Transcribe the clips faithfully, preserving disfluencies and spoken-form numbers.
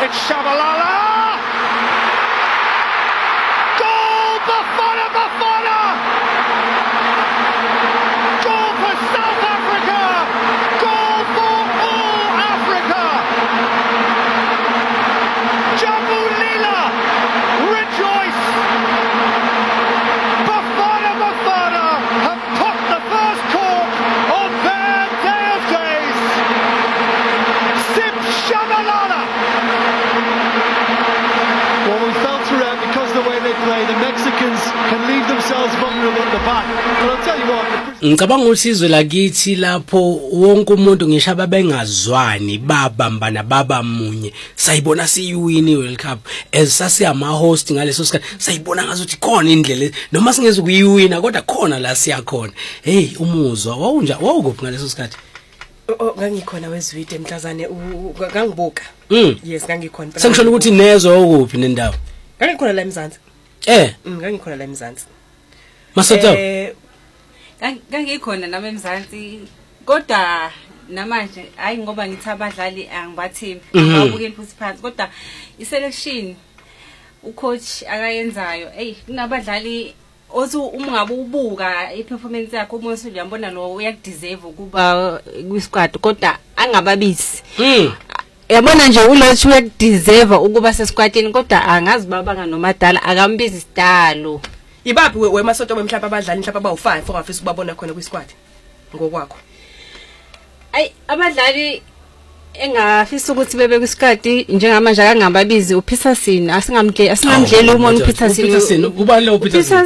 Mohamed Shabalala. Goal, Bafana, Bafana. Goal for South Africa. Goal for all Africa. Jabulila, rejoice. Bafana, Bafana have popped the first cork on their day of days. Sim Shabalala. Well, we felt throughout because of the way they play, the Mexicans can leave themselves vulnerable at the back. But I'll tell you what. Ngicabanga usizwe lakithi lapho wonke umuntu ngisho ababengazwani babambana baba munye sayibona siyiwini World Cup as sasiyama host ngaleso sikhathi sayibona ngazuthi khona indlela noma singeze kuyiwina kodwa khona la siya khona. Hey umuzwa wawunja wawukuphi ngaleso sikhathi? Oh ngangikhona wezwide mhlazane ngangibuka. Yes ngangikhona. Sengisho ukuthi nezwe ukuphi nendawo? Ngangikhona la eMzansi. Eh ngangikhona la eMzansi. Masotho eh ngangikhona nami eMzansi kodwa namanje hayi ngoba ngithi abadlali angibathembi ngabukeli futhi phansi kodwa iselection ucoach akayenzayo hey kunabadlali othi uma ngabe ubuka iperformance yakhe umuntu uyambona lo uyakudeserve ukuba kwisquad kodwa angababizi yabona nje ulothi uyakudeserve ukuba sesquadini kodwa angazi babanga nomadala akambizi isitalo. Ibaphi weMasotho wemhlaba abadlali mhlaba abawu five ongafisa ukubabona khona kwisquad ngokwakho? Ay abadlali engafisa ukuthi bebe kwisquad njengamanje akangababizi uPeterson asingamdle asingamdlela umona uPeterson uPeterson ubani lo Peterson?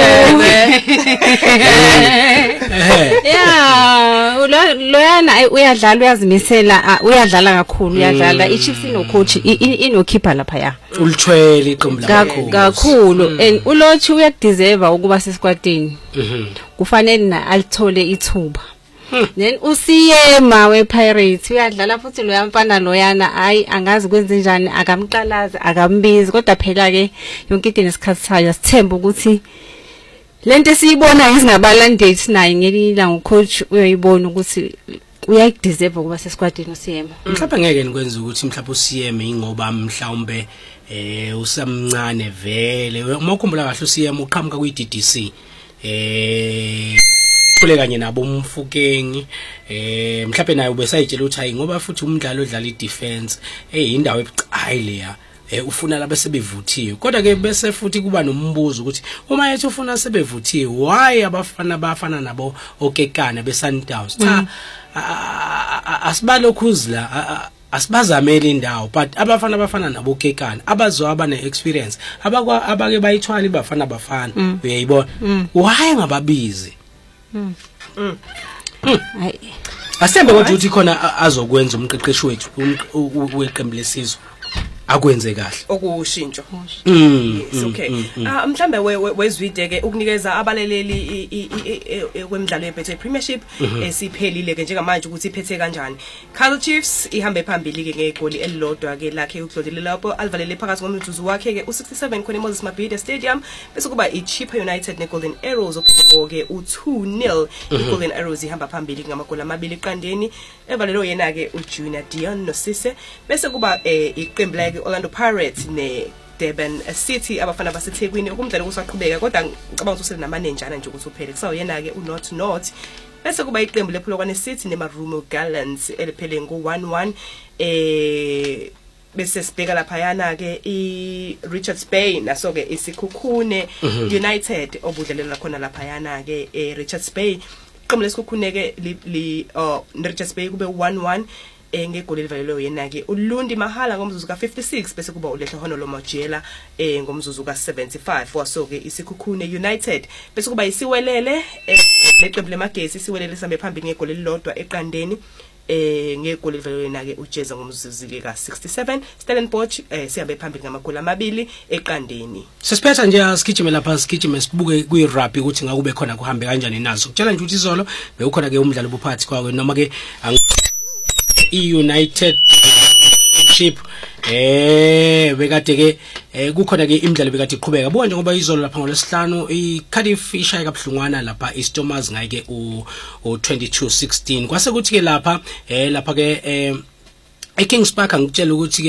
Yeah loyana uyadlala uyazimisela uyadlala kakhulu uyadlala iChiefs inocoach inokeeper lapha ya ulithwele iqembu lakho kakhulu and ulothi uyakudeserve ukuba sesquadini kufanele na alithole ithuba. Then usiyema wePirates uyadlala futhi lo yamfana loyana hayi angazi kwenze njani akamqalaza akambizi kodwa phela ke yonke into nesikhathi sayo sithemba ukuthi lento esiyibona ngezingabalandeli naye ngelila ngocoach uyoyibona ukuthi uyayideserve ukuba sesquadini usiyema. Mhlawumbe ngeke nikwenza ukuthi mhlawumbe usiyeme ingoba mhlawumbe eh usamncane vele uma ukhumbula kahle usiyema uqhamuka kwi-D D C eh kule kanye nabo umfukengi eh mhlawumbe naye ubesayitshela ukuthi hayi ngoba futhi umdlalo odlala idefense eh indawo ebucayi leya eh ufuna la bese bevuthiwe kodwa ke bese futhi kuba nombuzo ukuthi uma yethu ufuna sebevuthiwe why abafana bafana nabo okekana beSundowns cha asibalokhuzla asibazamela indawo but abafana abafana nabo okekana abazwa abane experience abakwa abake bayithwala ibafana bafana uyayibona why ngababizi. Mm. Mm. Hayi. Asembe ukuthi khona azokwenza umqeqeshi wethu weqembu lesizwe akwenze kahle. Okushintsho. Mm. Yes okay. Ah mhlambe wezwide ke ukunikeza abaleleli kwemidlalo yeBetway Premiership esiphelile ke njengamanje ukuthi iphethe kanjani. Kaizer Chiefs ihambe phambili ke ngegoli elilodwa ke lakhe uGlodile lapho alivalele phakathi ngomzuzu wakhe ke u-sixty-seven khona eMoses Mabhida Stadium bese kuba iChippa United neGolden Arrows ophela ke u-two nil iGolden Arrows ihamba phambili ngamagoli amabili eqandeni evalelo yena ke uJunior Dion Nosise bese kuba iqembu like Orlando Pirates ne Durban City abafana baseThekwini ukumdlalo kusaqhubeka kodwa ngicabanga ukuthi usele namanenjana nje ukuthi uphele kusawo yena ke uNorth North bese kuba iqembu lePolokwane City neMarumo Gallants eliphele ngo one one eh bese sibheka lapha yana ke iRichards Bay naso ke isikhukhune United obudlalela khona lapha yana ke eRichards Bay iqembu lesikhukhune ke li Richards Bay kube one one engegoli livalelo yena ke uLundi Mahala ngomzuzu ka fifty-six bese kuba uLehlo Honolo Mojela eh ngomzuzu ka seventy-five waso ke isikhukhune United bese kuba isiwelele leqembu lemagesi isiwelele sambe phambili ngegoli lilodwa eqandeni eh ngegoli livalelo yena ke uJeza ngomzuzu ke ka sixty-seven Stellenbosch eh sihambe phambili ngamagoli amabili eqandeni. Sesiphetha nje asigijime lapha sigijime sibuke kwi-rugby ukuthi ngakube khona kuhambe kanjani nazo kutshela nje ukuthi izolo bekukhona ke umdlalo buphathi kwawe noma ke iUnited Chip eh bekade ke kukhona ke imidlalo bekade iqhubeka buka njengoba izolo lapha ngolesihlanu iCardiff ishaya kaBhlungwana lapha iStormers ngeke u twenty-two sixteen kwase kuthi ke lapha eh lapha ke eKings Park ngitshela ukuthi